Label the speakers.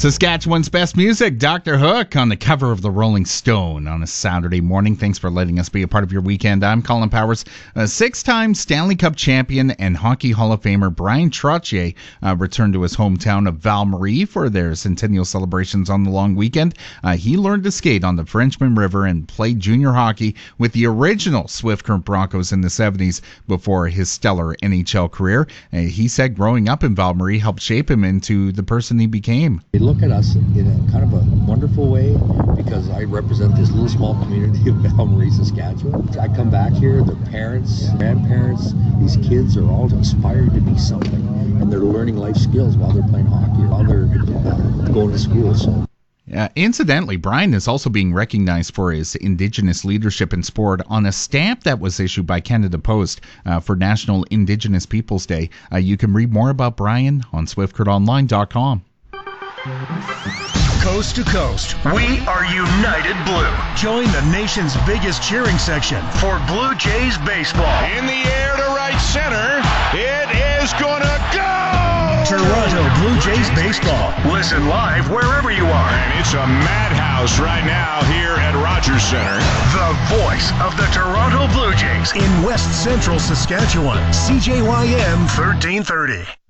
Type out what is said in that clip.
Speaker 1: Saskatchewan's best music, Dr. Hook, on the cover of the Rolling Stone on a Saturday morning. Thanks for letting us be a part of your weekend. I'm Colin Powers. Six-time Stanley Cup champion and Hockey Hall of Famer Bryan Trottier returned to his hometown of Val-Marie for their centennial celebrations on the long weekend. He learned to skate on the Frenchman River and played junior hockey with the original Swift Current Broncos in the 70s before his stellar NHL career. He said growing up in Val-Marie helped shape him into the person he became.
Speaker 2: They look at us in a kind of a wonderful way because I represent this little small community of Val-Marie, Saskatchewan. I come back here, their parents, grandparents, these kids are all inspired to be something, and they're learning life skills while they're playing hockey, while they're going to school. So.
Speaker 1: Incidentally, Bryan is also being recognized for his Indigenous leadership in sport on a stamp that was issued by Canada Post for National Indigenous Peoples Day. You can read more about Bryan on SwiftCurrentOnline.com.
Speaker 3: Coast to coast, we are United Blue. Join the nation's biggest cheering section for Blue Jays baseball.
Speaker 4: In the air to right center, it is gonna go!
Speaker 3: Toronto Blue Jays baseball. Listen live wherever you are.
Speaker 4: And it's a madhouse right now here at Rogers Center.
Speaker 3: The voice of the Toronto Blue Jays in West Central Saskatchewan. CJYM 1330.